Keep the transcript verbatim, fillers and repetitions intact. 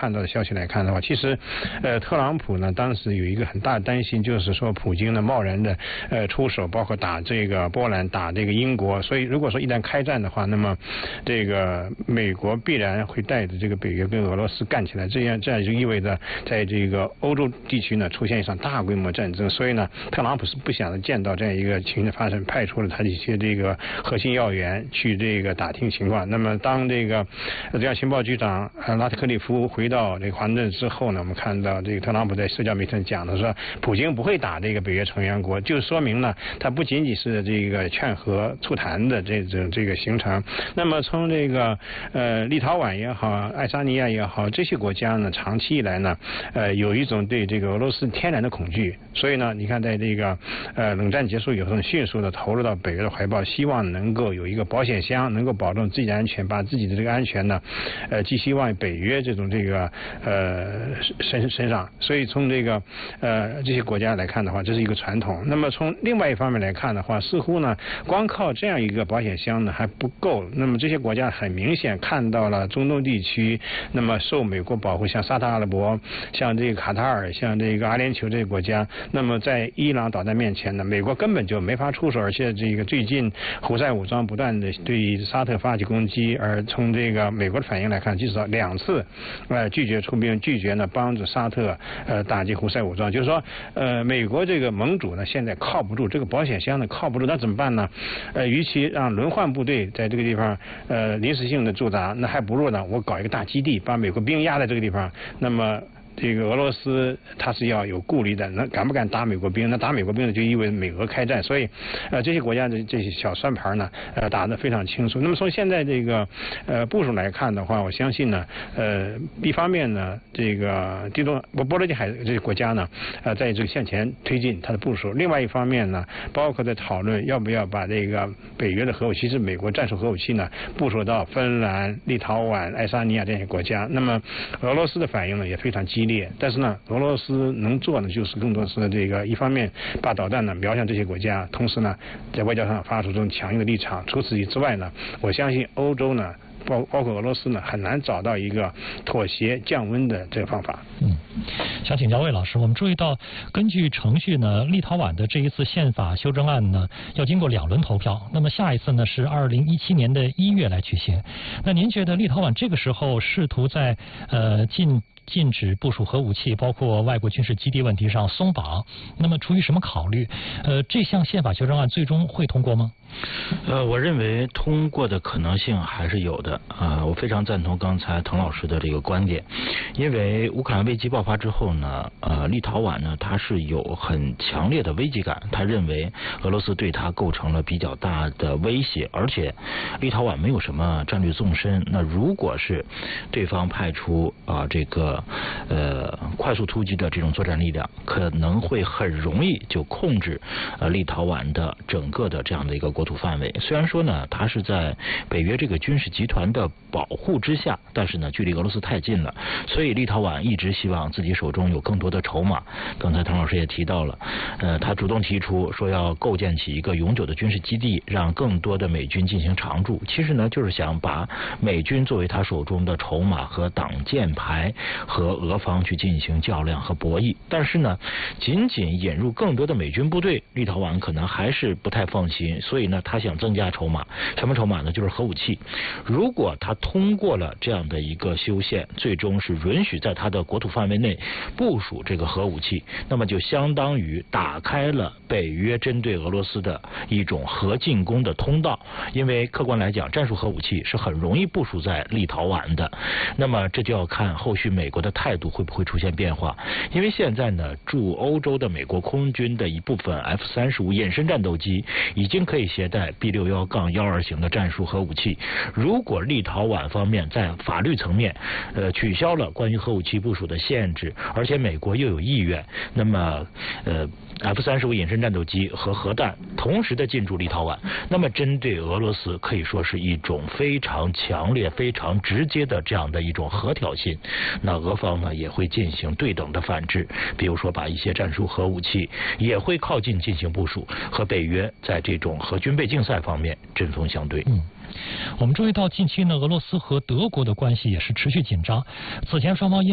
看到的消息来看的话，其实，呃，特朗普呢当时有一个很大的担心，就是说普京呢贸然的呃出手，包括打这个波兰、打这个英国，所以如果说一旦开战的话，那么这个美国必然会带着这个北约跟俄罗斯干起来，这样这样就意味着在这个欧洲地区呢出现一场大规模战争，所以呢，特朗普是不想见到这样一个情形发生，派出了他的一些这个核心要员去这个打听情况。那么当这个这样情报局长呃拉特克利夫回到这个华盛顿之后呢，我们看到这个特朗普在社交媒体上讲的说，普京不会打这个北约成员国，就说明呢，他不仅仅是这个劝和促谈的这种这个行程。那么从这个呃立陶宛也好，爱沙尼亚也好，这些国家呢，长期以来呢，呃有一种对这个俄罗斯天然的恐惧，所以呢，你看在这个呃冷战结束以后，迅速的投入到北约的怀抱，希望能够有一个保险箱，能够保证自己的安全，把自己的这个安全呢，呃寄希望于北约这种这个呃身身上。所以从这个呃这些国家来看的话，这是一个传统。那么从另外一方面来看的话，似乎呢，光靠这样一个保险箱呢还不够。那么这些国家很明显看到了中东地区，那么受美国保护，像沙特阿拉伯、像这个卡塔尔、像这个阿联酋这些国家，那么在伊朗导弹面前呢，美国根本就没法出手，而且这个最近胡塞武装不断的对沙特发起攻击，而从这个美国的反应来看，至少两次呃拒绝出兵，拒绝呢帮助沙特呃打击胡塞武装，就是说呃美国这个盟主呢现在靠不住，这个保险箱呢靠不住，那怎么办呢？呃，与其让轮换部队在这个地方呃临时性的驻扎，那还不如呢我搞一个大基地，把美国兵压在这个地方，那么这个俄罗斯它是要有顾虑的，那敢不敢打美国兵？那打美国兵呢，就意味着美俄开战。所以，呃，这些国家的这些小算盘呢，呃，打得非常清楚。那么从现在这个呃部署来看的话，我相信呢，呃，一方面呢，这个地中波波罗的海这些国家呢，呃，在这个向前推进它的部署；另外一方面呢，包括在讨论要不要把这个北约的核武器，是美国战术核武器呢，部署到芬兰、立陶宛、爱沙尼亚这些国家。那么俄罗斯的反应呢，也非常激烈。但是呢，俄罗斯能做的就是更多是这个一方面把导弹呢瞄向这些国家，同时呢在外交上发出这种强硬的立场。除此之外呢，我相信欧洲呢包包括俄罗斯呢很难找到一个妥协降温的这个方法。 嗯，想请教魏老师，我们注意到根据程序呢，立陶宛的这一次宪法修正案呢要经过两轮投票，那么下一次呢是二零一七年的一月来举行。那您觉得立陶宛这个时候试图在呃禁禁止部署核武器，包括外国军事基地问题上松绑，那么出于什么考虑？呃，这项宪法修正案最终会通过吗？ 呃，我认为通过的可能性还是有的啊、呃，我非常赞同刚才滕老师的这个观点，因为乌克兰危机爆发之后呢，呃，立陶宛呢它是有很强烈的危机感，他认为俄罗斯对他构成了比较大的威胁，而且立陶宛没有什么战略纵深，那如果是对方派出啊、呃、这个呃快速突击的这种作战力量，可能会很容易就控制呃立陶宛的整个的这样的一个国土范围。虽然说呢，它是在北约这个军事集团的保护之下，但是呢，距离俄罗斯太近了，所以立陶宛一直希望自己手中有更多的筹码。刚才滕老师也提到了，呃，他主动提出说要构建起一个永久的军事基地，让更多的美军进行常驻。其实呢，就是想把美军作为他手中的筹码和挡箭牌，和俄方去进行较量和博弈。但是呢，仅仅引入更多的美军部队，立陶宛可能还是不太放心，所以呢，他想增加筹码。什么筹码呢？就是核武器。如果他通过了这样的一个修宪，最终是允许在他的国土范围内部署这个核武器，那么就相当于打开了北约针对俄罗斯的一种核进攻的通道。因为客观来讲，战术核武器是很容易部署在立陶宛的，那么这就要看后续美国的态度会不会出现变化。因为现在呢，驻欧洲的美国空军的一部分 F 三十五 隐身战斗机已经可以携带 B 六十一 幺二型的战术核武器。如果立陶宛方面在法律层面呃取消了关于核武器部署的限制，而且美国又有意愿，那么呃 F 三十五 隐身战斗机和核弹同时的进驻立陶宛，那么针对俄罗斯可以说是一种非常强烈非常直接的这样的一种核挑衅。那俄方呢也会进行对等的反制，比如说把一些战术核武器也会靠近进行部署，和北约在这种核军备竞赛方面针锋相对。 嗯，我们注意到近期呢，俄罗斯和德国的关系也是持续紧张。此前双方因